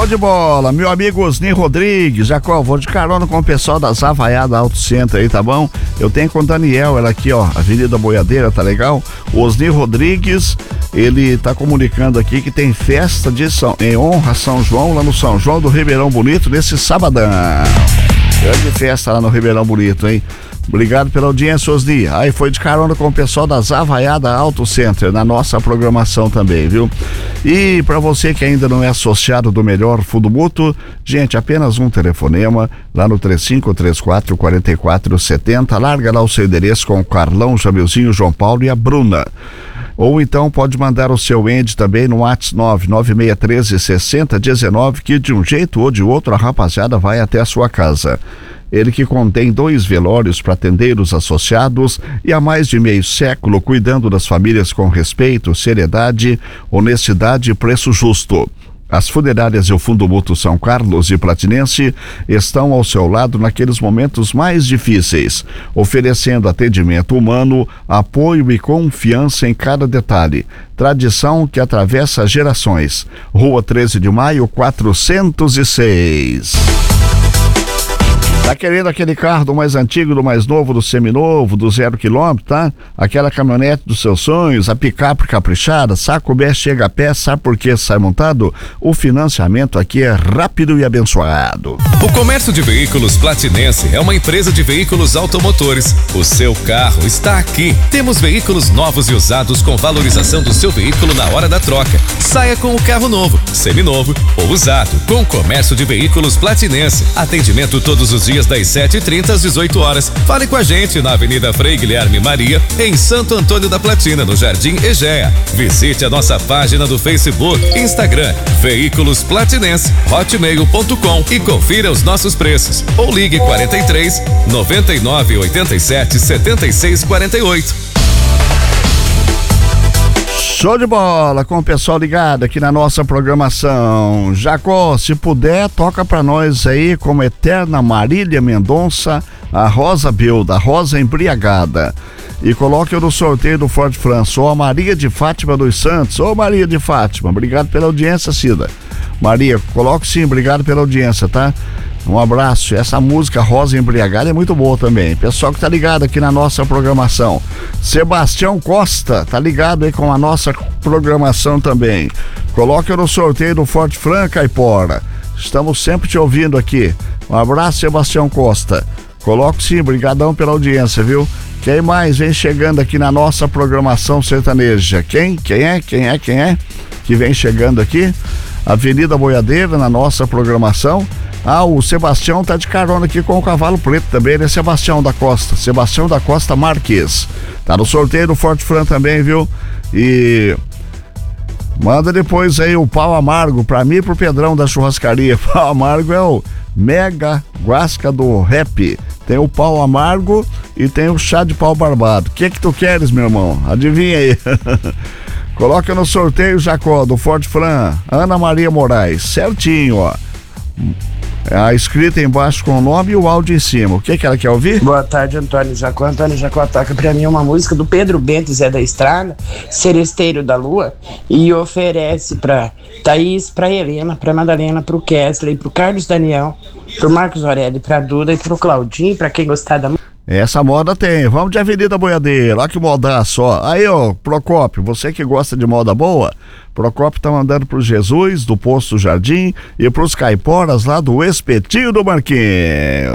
Show de bola, meu amigo Osni Rodrigues. Jacó, vou de carona com o pessoal da Zavaiada Auto Center aí, tá bom? Eu tenho com o Daniel, ela aqui, ó, Avenida Boiadeira, tá legal? O Osni Rodrigues, ele tá comunicando aqui que tem festa em honra a São João, lá no São João do Ribeirão Bonito, nesse sabadão. Grande festa lá no Ribeirão Bonito, hein? Obrigado pela audiência, Osni. Aí foi de carona com o pessoal da Zavaiada Auto Center, na nossa programação também, viu? E para você que ainda não é associado do Melhor Fundo Mútuo, gente, apenas um telefonema, lá no 3534-4470, larga lá o seu endereço com o Carlão, Jamilzinho, João Paulo e a Bruna. Ou então pode mandar o seu END também no WhatsApp 99613-6019, que de um jeito ou de outro a rapaziada vai até a sua casa. Ele que contém 2 velórios para atender os associados e há mais de meio século cuidando das famílias com respeito, seriedade, honestidade e preço justo. As funerárias e o Fundo Mútuo São Carlos e Platinense estão ao seu lado naqueles momentos mais difíceis, oferecendo atendimento humano, apoio e confiança em cada detalhe. Tradição que atravessa gerações. Rua 13 de Maio, 406. Tá querendo aquele carro do mais antigo, do mais novo, do seminovo, do 0 km, tá? Aquela caminhonete dos seus sonhos, a picape caprichada, saco B chega a pé, sabe por que sai montado? O financiamento aqui é rápido e abençoado. O Comércio de Veículos Platinense é uma empresa de veículos automotores. O seu carro está aqui. Temos veículos novos e usados com valorização do seu veículo na hora da troca. Saia com o carro novo, seminovo ou usado, com o Comércio de Veículos Platinense. Atendimento todos os dias das 7h30 às 18 horas. Fale com a gente na Avenida Frei Guilherme Maria, em Santo Antônio da Platina, no Jardim Egea. Visite a nossa página do Facebook, Instagram, Veículos Platinense, hotmail.com e confira os nossos preços. Ou ligue 43 99 87 76 48. Show de bola com o pessoal ligado aqui na nossa programação. Jacó, se puder, toca pra nós aí como eterna Marília Mendonça, a Rosa Bilda, a Rosa Embriagada. E coloque no sorteio do Ford France, ou a Maria de Fátima dos Santos. Ô Maria de Fátima, obrigado pela audiência, Cida. Maria, coloque sim, obrigado pela audiência, tá? Um abraço. Essa música Rosa Embriagada é muito boa também. Pessoal que tá ligado aqui na nossa programação. Sebastião Costa, tá ligado aí com a nossa programação também. Coloque no sorteio do Forte Franca, Caipora. Estamos sempre te ouvindo aqui. Um abraço, Sebastião Costa. Coloque sim, brigadão pela audiência, viu? Quem mais vem chegando aqui na nossa programação sertaneja? Quem é que vem chegando aqui? Avenida Boiadeira, na nossa programação. Ah, o Sebastião tá de carona aqui com o Cavalo Preto também, né? Sebastião da Costa Marques. Tá no sorteio do Forte Fran também, viu? E manda depois aí o pau amargo pra mim e pro Pedrão da churrascaria. Pau amargo é o mega guasca do rap. Tem o pau amargo e tem o chá de pau barbado. O que tu queres, meu irmão? Adivinha aí. Coloca no sorteio, Jacó, do Forte Fran, Ana Maria Moraes, certinho, ó. A escrita embaixo com o nome e o áudio em cima. O que ela quer ouvir? Boa tarde, Antônio Jacó. Antônio Jacó toca pra mim uma música do Pedro Bento e Zé da Estrada, Seresteiro da Lua, e oferece pra Thaís, pra Helena, pra Madalena, pro Kesley, pro Carlos Daniel, pro Marcos Aurélio, pra Duda e pro Claudinho, pra quem gostar da música. Essa moda tem. Vamos de Avenida Boiadeira. Olha que moda só. Aí, ó, Procópio, você que gosta de moda boa, Procópio tá mandando pro Jesus do Posto Jardim e pros caiporas lá do Espetinho do Marquinhos.